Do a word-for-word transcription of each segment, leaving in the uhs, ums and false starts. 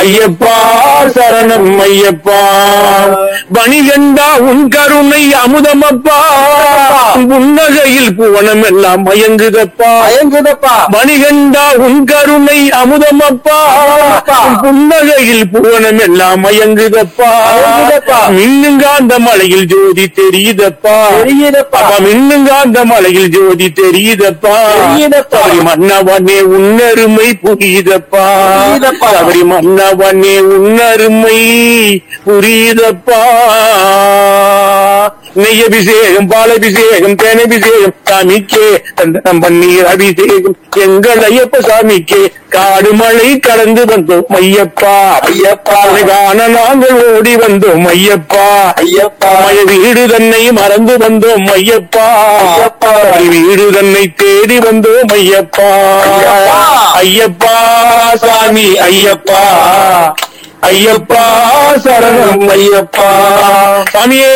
ஐயப்பா சரணம் ஐயப்பா. பணிகண்டா உன் கருணை அமுதமப்பா, புன்னகையில் புவனம் எல்லாம் மயங்குதப்பா மயங்குதப்பா. மணிகண்டா உன் கருணை அமுதமப்பா, புன்னகையில் புவனம் எல்லாம் மயங்குதப்பா. மின்னுங்காந்த மலையில் ஜோதி தெரியுதப்பா தெரியுதப்பா. மின்னுங்காந்த மலையில் ஜோதி தெரியுதப்பா. சபரி மன்னவனே உன்னருமை புரியுதப்பா. சபரி மன்னவனே உன்னருமை புரியுதப்பா. நெய்யபிஷேகம் பாலபிஷேகம் தேனபிஷேகம் சாமிக்கே, சந்தனம் பன்னீர் அபிஷேகம் எங்கள் ஐயப்ப சாமிக்கே. காடு மழை கடந்து வந்தோம் ஐயப்பா ஐயப்பா, காண நாங்கள் ஓடி வந்தோம் ஐயப்பா ஐயப்பா. மழை வீடு தன்னை மறந்து வந்தோம் ஐயப்பா ஐயப்பா, வீடு தன்னை தேடி வந்தோம் ஐயப்பா ஐயப்பா. சாமி ஐயப்பா ஐயப்பா சரணம் ஐயப்பா. சாமியே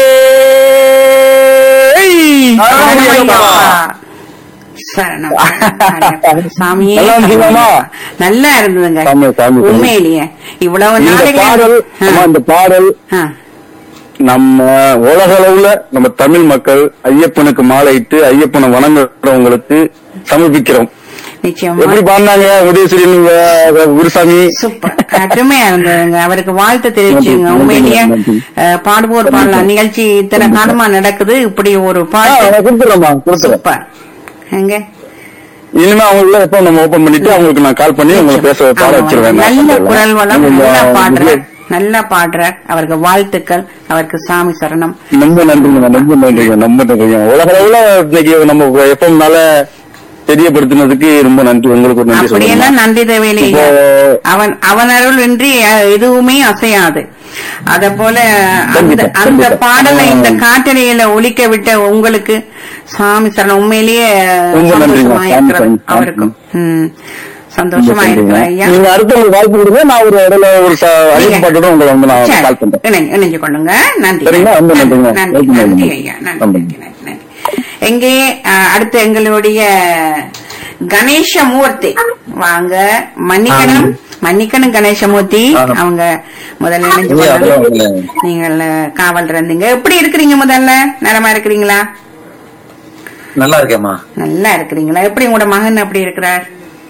சரணம் சாமியே. நல்லா இருந்ததுங்க உண்மையிலேயே. இவ்வளவு பாடல் இந்த பாடல் நம்ம உலக அளவுல நம்ம தமிழ் மக்கள் ஐயப்பனுக்கு மாலையிட்டு ஐயப்பனை வணங்குறவங்களுக்கு சமர்ப்பிக்கிறோம். எப்படி பாடினாங்க உதயசூரியன் குருசாமி, சூப்பர் அருமையா இருந்ததுங்க. அவருக்கு வாழ்த்து தெரிவிச்சுங்க. உண்மையிலேயே பாடுவோர் பாடலாம் நிகழ்ச்சி இத்தனை காலமா நடக்குது. இப்படி ஒரு பாட்டு சூப்பர். எங்க இனிமே அவங்கள எப்ப நம்ம ஓபன் பண்ணிட்டு அவங்களுக்கு நான் கால் பண்ணி உங்களை பேச பாட வச்சிருவேன். நல்ல குரல் வளம், நல்லா பாடுற நல்லா பாடுற அவருக்கு வாழ்த்துக்கள். அவருக்கு சாமி சரணம். ரொம்ப நன்றிங்க, ரொம்ப நன்றிங்க, ரொம்ப நன்றிங்க. உலக அளவுல இன்னைக்கு நம்ம எப்பனால தெரியப்படுத்தினதுக்கு ரொம்ப நன்றி. உங்களுக்கு ஒரு நன்றி. அப்படியெல்லாம் நன்றி தேவையில்லை. அவன் அவன் அருள் இன்றி எதுவுமே அசையாது. அத போல அந்த அந்த பாடலை இந்த காட்டறையில ஒலிக்க விட்ட உங்களுக்கு சாமி சரணம். உண்மையிலேயே சந்தோஷமா இருக்கிறது அவருக்கும். ம் சந்தோஷமா இருக்கிறேன் ஐயா. நீங்க அடுத்த ஒரு வாய்ப்பு கொடுங்க, நான் ஒரு இடையில ஒரு பாட்டோட உங்களை வந்து நான் கால் பண்றேன். இணைஞ்சு கொள்ளுங்க. நன்றி நன்றி ஐயா. நன்றி நன்றி. எங்கே அடுத்து எங்களுடைய கணேசமூர்த்தி வாங்க. மன்னிக்கணும் மன்னிக்கணும் கணேசமூர்த்தி. அவங்க முதல்ல இணைஞ்சு நீங்கள் காவல் இருந்தீங்க. எப்படி இருக்கிறீங்க? முதல்ல நலமா இருக்கிறீங்களா? நல்லா இருக்கேம்மா. நல்லா இருக்கிறீங்களா? எப்படி உங்களோட மகன் எப்படி இருக்கிறார்?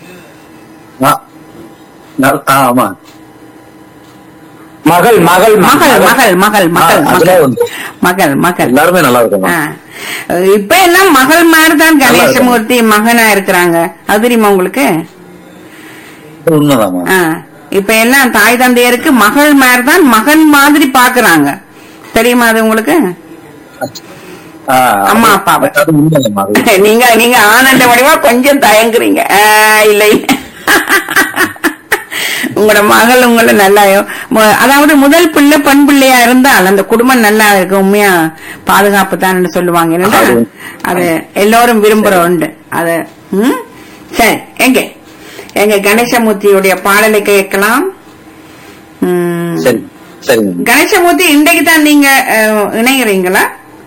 ஆமா மகள் மகள் மகள் மகள் மகள் மகள் மகள் மகள் எல்லாருமே நல்லா இருக்கும். இப்ப எல்லாம் மகள் மாதிரிதான் கணேசமூர்த்தி மகனா இருக்கிறாங்க. அது தெரியுமா உங்களுக்கு? உண்மைதான். இப்ப எல்லாம் தாய் தந்தையருக்கு மகள் மாதிரிதான் மகன் மாதிரி பாக்குறாங்க. தெரியுமா அது உங்களுக்கு? அம்மா அப்பாவை நீங்க நீங்க ஆனந்த வடிவா கொஞ்சம் தயங்குறீங்க. இல்லை உங்களோட மகள் உங்களை நல்லா, அதாவது முதல் பிள்ளை பெண் பிள்ளையா இருந்தால் அந்த குடும்பம் நல்லா இருக்கு. உண்மையா பாதுகாப்பு தான் சொல்லுவாங்க. அது எல்லோரும் விரும்புற உண்டு அது. ம் சரி, எங்க எங்க கணேசமூர்த்தியுடைய பாடலை கேட்கலாம். கணேசமூர்த்தி இன்றைக்கு தான் நீங்க இணைகிறீங்களா?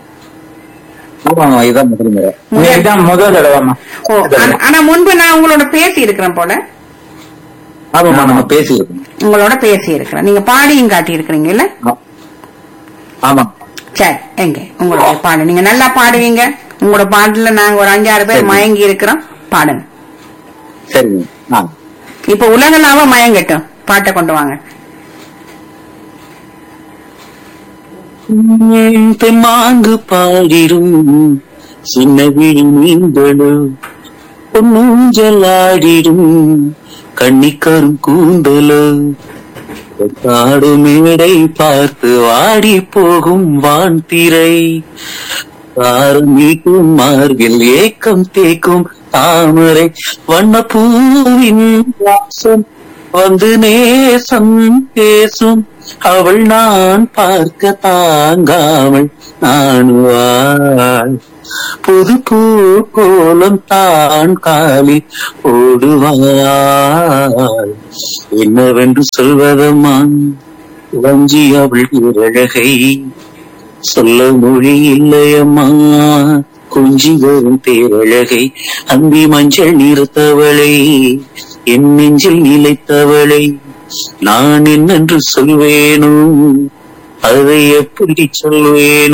ஆனா முன்பு நான் உங்களோட பேசி இருக்கிறேன் போல. உங்களோட பேசி இருக்கிறேன். நீங்க பாடியும் காட்டி இருக்கிறீங்கல்ல? சரி, எங்க உங்களோட பாடு. நீங்க நல்லா பாடுவீங்க. உங்களோட பாட்டுல நாங்க ஒரு அஞ்சாறு பேர் மயங்கி இருக்கிறோம். பாடுங்க. இப்ப உலகளாவ மயங்கட்டும். பாட்டை கொண்டு வாங்க. மாங்கு பாடிடும் சின்னவிழி மீன்களும் பொன்னூஞ்சலாடிடும் கண்ணிக்கரும் கூந்தலும் காடு மேடை பார்த்து வாடி போகும் வான்திரை ஆரம்பிக்கும் மார்பில் ஏக்கம் தேக்கும் தாமரை வண்ணப்பூவின் வாசம் வந்து நேசம் பேசும் அவள் நான் பார்க்க தாங்காமல் நாணுவாள் புது பூ கோலம் தான் காலி ஓடுவாள் என்னவென்று சொல்வதம்மா வஞ்சி அவள் அழகை சொல்ல மொழி இல்லையம்மா கொஞ்சி வரும் பேரழகை அந்தி மஞ்சள் நிறுத்தவளை என் நெஞ்சில் நிலைத்தவளை நான் என்னென்று சொல்வேனோ அதை எப்படி சொல்வேனோ